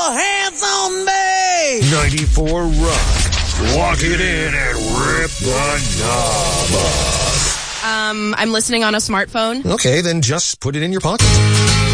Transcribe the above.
your hands on me. 94 Rock. Lock it in and rip the knob off. I'm listening on a smartphone. Okay, then just put it in your pocket.